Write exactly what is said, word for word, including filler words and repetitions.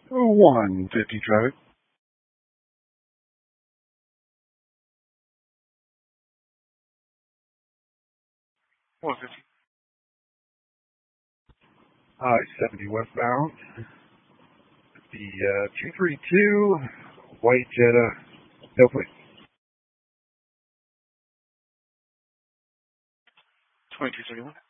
one fifty traffic. one fifty. I seventy westbound. The uh, two three two, white Jetta, no plate. twenty-two thirty-one.